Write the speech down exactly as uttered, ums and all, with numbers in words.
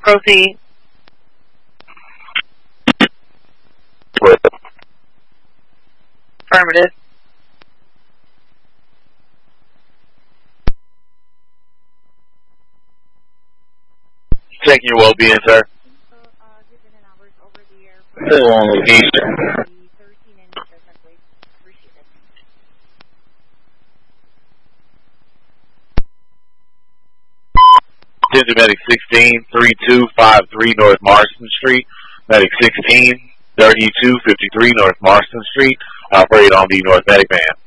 Proceed. Affirmative. Checking your well-being, sir. Still on location. Attention Medic sixteen, thirty-two fifty-three North Marston Street. Medic sixteen, thirty-two fifty-three North Marston Street. Operate on the North Medic van.